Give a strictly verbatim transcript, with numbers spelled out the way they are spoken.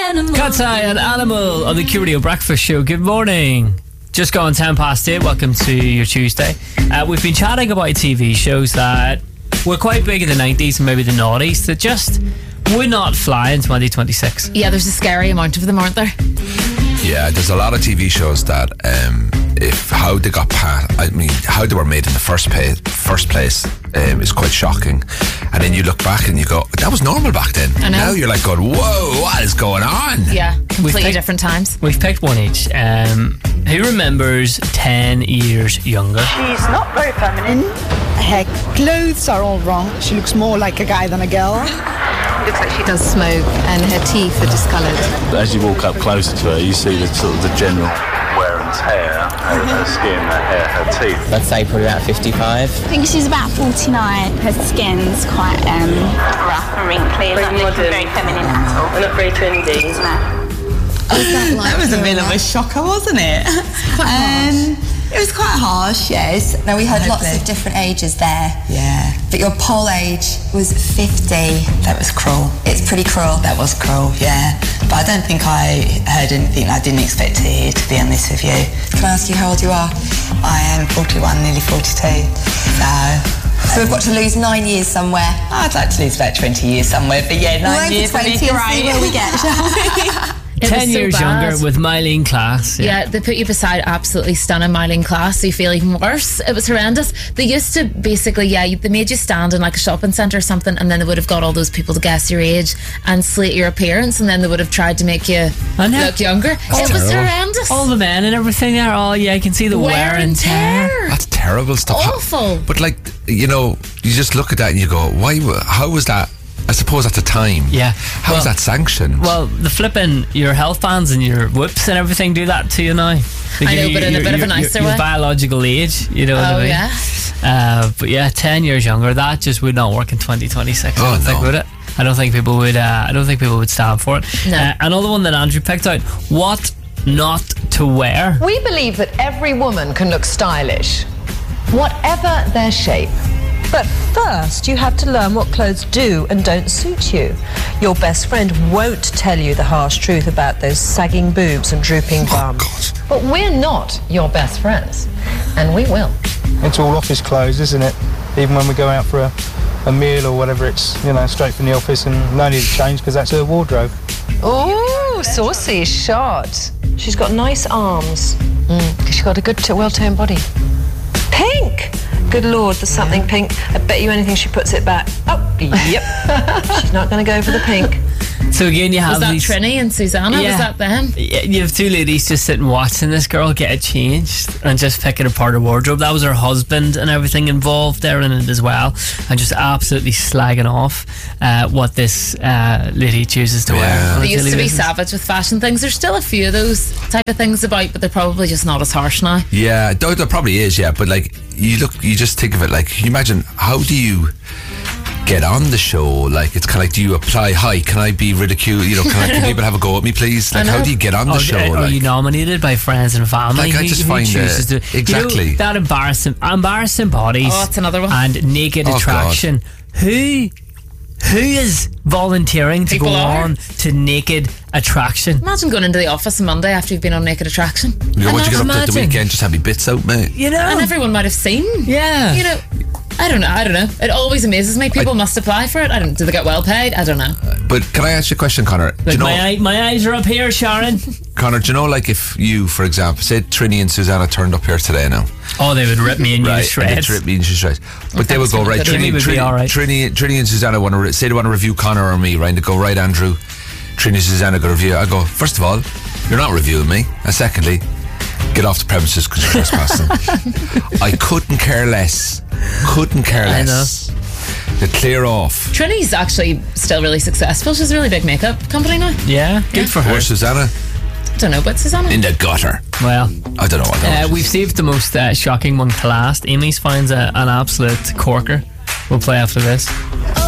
animal. Cat's Eye and Animal on the Q Radio Breakfast Show. Good morning. Just gone ten past eight. Welcome to your Tuesday. Uh, we've been chatting about T V shows that were quite big in the nineties and maybe the noughties that just would not fly in twenty twenty-six. Yeah, there's a scary amount of them, aren't there? Yeah, there's a lot of T V shows that um, if how they got past, I mean, how they were made in the first place, first place um, is quite shocking. And then you look back and you go, that was normal back then. I know. Now you're like going, whoa, what is going on? Yeah, completely picked- different times. We've picked one each. Um, who remembers ten years younger? She's not very feminine. Her clothes are all wrong. She looks more like a guy than a girl. Looks like she does smoke and her teeth are discoloured. As you walk up closer to her, you see the sort of the general wear and tear, her, her skin, her hair, her teeth. I'd say probably about fifty-five. I think she's about forty-nine. Her skin's quite um, rough and wrinkly. Not looking very feminine at all. And not very trendy. No. That, like that was a bit of a shocker, wasn't it? Um, it was quite harsh, yes. No, we had Hopefully. lots of different ages there. Yeah. But your poll age was fifty. That was cruel. It's pretty cruel. That was cruel, yeah. But I don't think I heard anything I didn't expect to hear, to be honest with you. Can I ask you how old you are? I am forty-one, nearly forty-two. So... So we've got to lose nine years somewhere. I'd like to lose about twenty years somewhere, but yeah, nine We'll years twenty would be and great. see where we get, shall we? It ten was so years bad. younger with Mylene Class. Yeah. they put you beside absolutely stunning Mylene Class, so you feel even worse. It was horrendous. They used to basically, yeah, they made you stand in like a shopping centre or something, and then they would have got all those people to guess your age and slate your appearance, and then they would have tried to make you I know. look younger. That's it was terrible. horrendous. All the men and everything there. Oh, yeah, I can see the wear, and tear. That's terrible stuff. Awful. But like, you know, you just look at that and you go, why? How was that? I suppose at the time. Yeah. How well, was that sanctioned? Well, the flipping, your health bands and your whips and everything do that to you now. They I give know, you but in a your- bit of a your- nicer your, your way. biological age, you know what Oh, I mean? yeah. Uh, but yeah, ten years younger, that just would not work in twenty twenty-six. I Oh, don't think, no. would it? I don't think people would. Uh, I don't think people would stand for it. No. Uh, another one that Andrew picked out: what not to wear. We believe that every woman can look stylish, whatever their shape. But first, you have to learn what clothes do and don't suit you. Your best friend won't tell you the harsh truth about those sagging boobs and drooping bum. But we're not your best friends, and we will. It's all office clothes, isn't it? Even when we go out for a, a meal or whatever, it's, you know, straight from the office and no need to change because that's her wardrobe. Ooh, saucy shot. She's got nice arms. Mm, she's got a good, t- well-toned body. Pink! Good Lord, there's something pink. I bet you anything she puts it back. Oh, yep. She's not going to go for the pink. So again, you have Was that these. Trini and Susanna? Yeah. Was that them? Yeah, you have two ladies just sitting watching this girl get it changed and just picking apart her wardrobe. That was her husband and everything involved there in it as well, and just absolutely slagging off uh, what this uh, lady chooses to Yeah. wear. on a They used daily to be basis. savage with fashion things. There's still a few of those type of things about, but they're probably just not as harsh now. Yeah, there, there probably is, yeah. But like, you look, you just think of it like, can you imagine, how do you get on the show? Like, it's kind of like, do you apply, hi, can I be ridiculed? You know, can, I, can people have a go at me, please? Like, how do you get on the Or, show? Are Like, you nominated by friends and family? Like, I Who- just who find, chooses uh, to, exactly. you know, that embarrassing, embarrassing bodies. Oh, that's another one. And naked Oh, attraction. Who, who is volunteering to People go are. on to naked attraction? Imagine going into the office on Monday after you've been on Naked Attraction. you know, once you get up to the Imagine. weekend, just have your bits out, mate. You know, And everyone might have seen. yeah. You know, I don't know. I don't know. It always amazes me. People must apply for it. I don't. Do they get well paid? I don't know. But can I ask you a question, Connor? Do Like you know, my, eye, my eyes are up here, Sharon. Connor, do you know, like, if you, for example, say Trini and Susanna turned up here today now, Oh, they would rip me and you to right? shreds. And they trip me into shreds. But they would go, right, Trini Trini, would be Trini, all right. Trini, Trini and Susanna want to re- say they want to review Connor or me, right? And they go, right, Andrew, Trini and Susanna go review. I go, first of all, you're not reviewing me, and secondly, get off the premises because you're trespassing. I couldn't care less. Couldn't care I less. To clear off. Trini's actually still really successful. She's a really big makeup company now. Yeah, good Yeah. for her. Where's Susanna? Don't know, but Susanna. In the gutter. Well, I don't know what uh, that we've saved the most uh, shocking one to last. Amy's finds a, an absolute corker. We'll play after this.